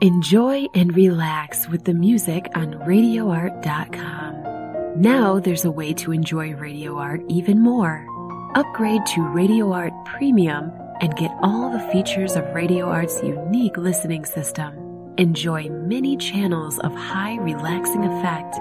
Enjoy and relax with the music on RadioArt.com. Now there's a way to enjoy Radio Art even more. Upgrade to Radio Art Premium and get all the features of Radio Art's unique listening system. Enjoy many channels of high relaxing effect